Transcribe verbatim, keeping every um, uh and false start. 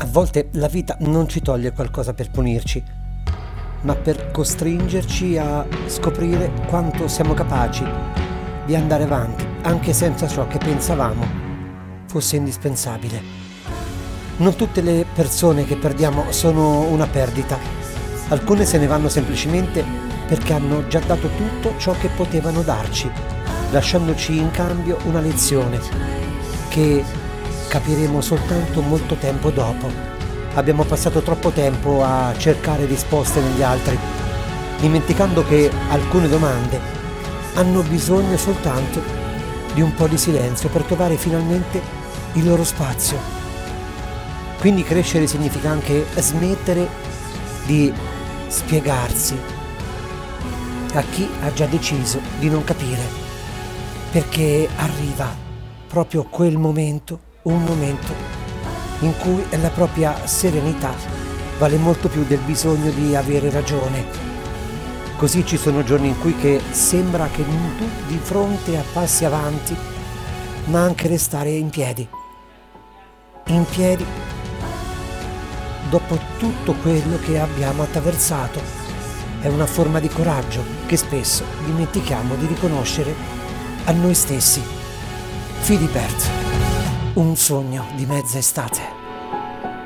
A volte la vita non ci toglie qualcosa per punirci, ma per costringerci a scoprire quanto siamo capaci di andare avanti, anche senza ciò che pensavamo fosse indispensabile. Non tutte le persone che perdiamo sono una perdita. Alcune se ne vanno semplicemente perché hanno già dato tutto ciò che potevano darci, lasciandoci in cambio una lezione che capiremo soltanto molto tempo dopo. Abbiamo passato troppo tempo a cercare risposte negli altri, dimenticando che alcune domande hanno bisogno soltanto di un po' di silenzio per trovare finalmente il loro spazio. Quindi crescere significa anche smettere di spiegarsi a chi ha già deciso di non capire, perché arriva proprio quel momento, un momento in cui la propria serenità vale molto più del bisogno di avere ragione. Così ci sono giorni in cui che sembra che tu di fronte a passi avanti, ma anche restare in piedi. In piedi dopo tutto quello che abbiamo attraversato. È una forma di coraggio che spesso dimentichiamo di riconoscere a noi stessi. Philibert, un sogno di mezza estate.